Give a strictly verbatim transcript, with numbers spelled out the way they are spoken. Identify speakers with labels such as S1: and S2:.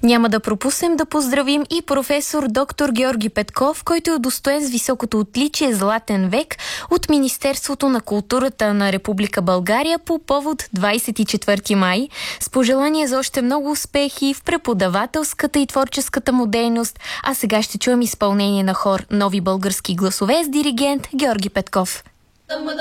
S1: Няма да пропуснем да поздравим и професор доктор Георги Петков, който е удостоен с високото отличие Златен век от Министерството на културата на Република България по повод двадесет и четвърти май. С пожелания за още много успехи в преподавателската и творческата му дейност. А сега ще чуем изпълнение на хор Нови български гласове с диригент Георги Петков.